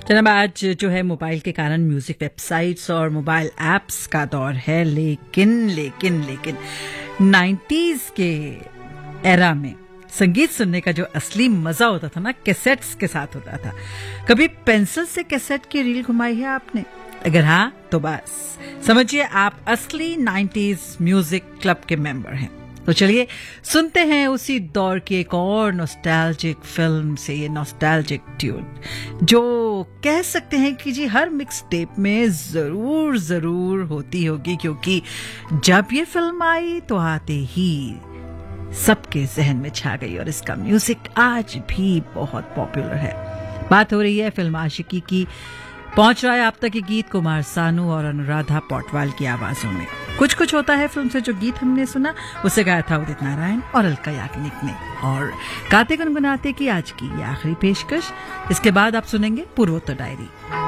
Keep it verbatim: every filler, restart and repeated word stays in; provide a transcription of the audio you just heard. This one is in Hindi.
जनाब, आज जो है मोबाइल के कारण म्यूजिक वेबसाइट्स और मोबाइल एप्स का दौर है, लेकिन लेकिन लेकिन नाइन्टीज के एरा में संगीत सुनने का जो असली मजा होता था ना, कैसेट्स के साथ होता था। कभी पेंसिल से कैसेट की रील घुमाई है आपने? अगर हाँ तो बस समझिए आप असली नाइन्टीज म्यूजिक क्लब के मेंबर हैं। तो चलिए सुनते हैं उसी दौर की एक और नॉस्टैल्जिक फिल्म से ये नॉस्टैल्जिक ट्यून, जो कह सकते हैं कि जी हर मिक्स टेप में जरूर जरूर होती होगी, क्योंकि जब ये फिल्म आई तो आते ही सबके जहन में छा गई और इसका म्यूजिक आज भी बहुत पॉपुलर है। बात हो रही है फिल्म आशिकी की। पहुंच रहा है आप तक ये गीत कुमार सानू और अनुराधा पौडवाल की आवाजों में। कुछ कुछ होता है फिल्म से जो गीत हमने सुना, उसे गाया था उदित नारायण और अलका याग्निक ने, और गाते गुनगुनाते की आज की ये आखिरी पेशकश। इसके बाद आप सुनेंगे पूर्वोत्तर डायरी।